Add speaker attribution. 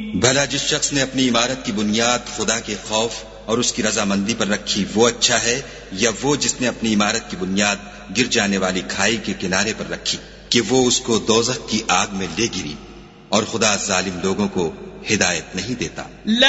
Speaker 1: भला जिस शख्स ने अपनी इमारत की बुनियाद खुदा के खौफ और उसकी रजामंदी पर रखी वो अच्छा है, या वो जिसने अपनी इमारत की बुनियाद गिर जाने वाली खाई के किनारे पर रखी कि वो उसको दोज़ख की आग में ले गिरी, और खुदा जालिम लोगों को हिदायत नहीं देता।